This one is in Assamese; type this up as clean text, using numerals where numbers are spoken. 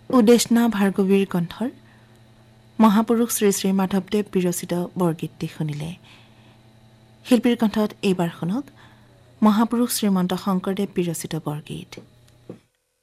উদেশনা ভাৰ্গৱীৰ কণ্ঠৰ মহাপুৰুষ শ্ৰী শ্ৰী মাধৱদেৱ বিৰচিত বৰগীতটি শুনিলে। শিল্পীৰ কণ্ঠত এইবাৰ শুনক মহাপুৰুষ শ্ৰীমন্ত শংকৰদেৱ বিৰচিত বৰগীত।